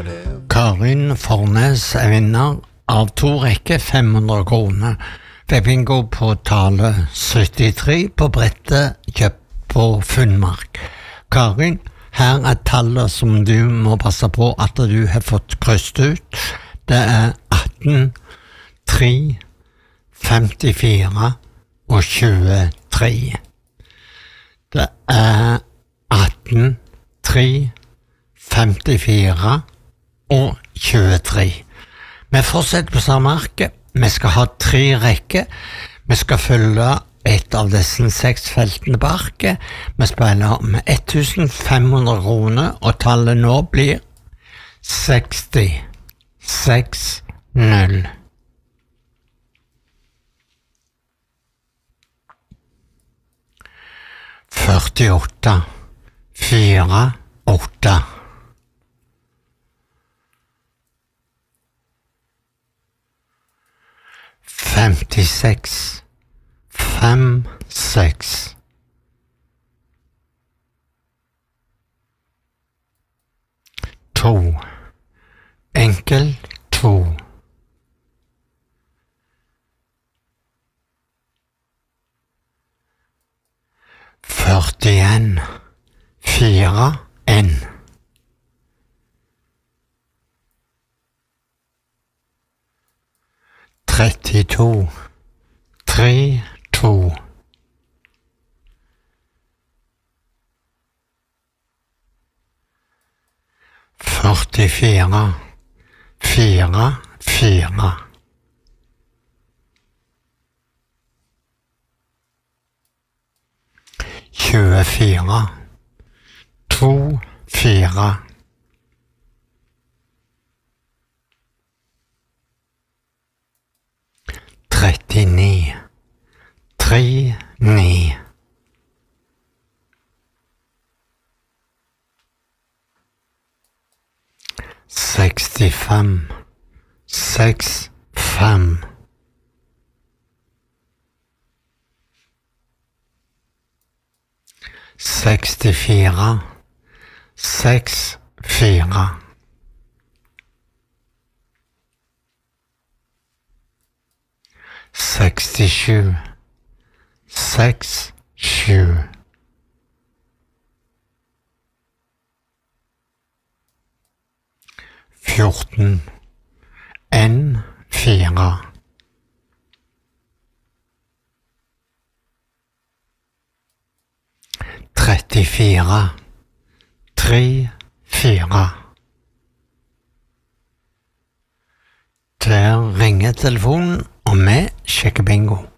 Karin Fornes vinner av 2 rekker 500 kroner ved bingo på tale 73 på brettet kjøpt på Funnmark. Karin, her tallet som du må passe på at du har fått krysset ut. Det 18, 3, 54 og 23. Det 18, 3, 54 og 23. Vi fortsetter på samme arket. Vi skal ha 3 rekker. Vi skal følge et av disse 6 feltene på arket. Vi spiller med 1500 kroner, og tallet nå blir 60, 6, 0. Førtiåtte, 4, 8. 56, 5, 6. 2, enkel 2. 41, 4, 1. 32, 3, 2. 44, 4, 4. 24, 2, 4. 39, 3, 9. 65, 6, 5. 64, 6, 4. 67, 6, 7. 14, 1, 4. 34, 3, 4. Der ringer telefonen, og vi sjekker bingo.